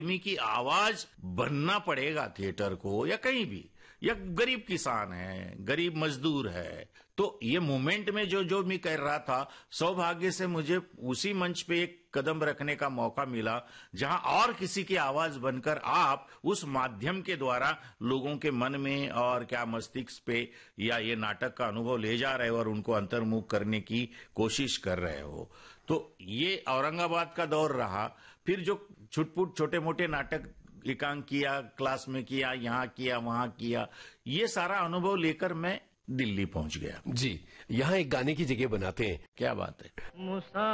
आदमी की आवाज बनना पड़ेगा थिएटर को या कहीं भी, या गरीब किसान है, गरीब मजदूर है। तो ये मूवमेंट में जो मैं कर रहा था, सौभाग्य से मुझे उसी मंच पे एक कदम रखने का मौका मिला जहां और किसी की आवाज बनकर आप उस माध्यम के द्वारा लोगों के मन में और क्या मस्तिष्क पे या ये नाटक का अनुभव ले जा रहे हो और उनको अंतर्मुख करने की कोशिश कर रहे हो। तो ये औरंगाबाद का दौर रहा। फिर जो छुटपुट छोटे मोटे नाटक एकांक किया, क्लास में किया, यहाँ किया, वहां किया, ये सारा अनुभव लेकर मैं दिल्ली पहुंच गया। जी, यहाँ एक गाने की जगह बनाते हैं। क्या बात है।